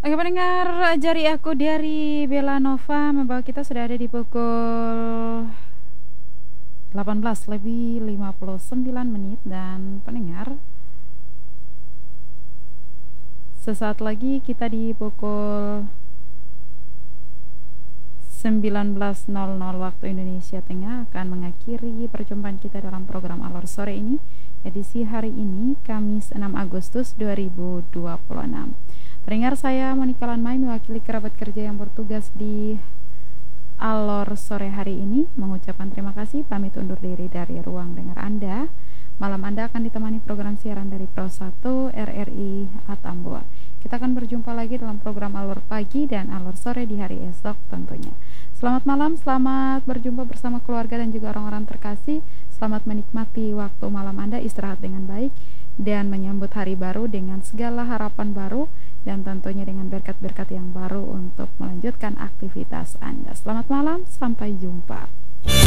Oke pendengar, jari aku dari Bella Nova membawa kita sudah ada di pukul 18 lebih 59 menit. Dan pendengar, sesaat lagi kita di pukul 19.00 waktu Indonesia Tengah akan mengakhiri perjumpaan kita dalam program Alor Sore ini, edisi hari ini Kamis 6 Agustus 2026. Pendengar, saya Monika Lanmai mewakili kerabat kerja yang bertugas di Alor Sore hari ini mengucapkan terima kasih, pamit undur diri dari ruang dengar Anda. Malam Anda akan ditemani program siaran dari Pro 1 RRI Atambua. Kita akan berjumpa lagi dalam program Alor Pagi dan Alor Sore di hari esok tentunya. Selamat malam, selamat berjumpa bersama keluarga dan juga orang-orang terkasih. Selamat menikmati waktu malam Anda, istirahat dengan baik dan menyambut hari baru dengan segala harapan baru dan tentunya dengan berkat-berkat yang baru untuk melanjutkan aktivitas Anda. Selamat malam, sampai jumpa.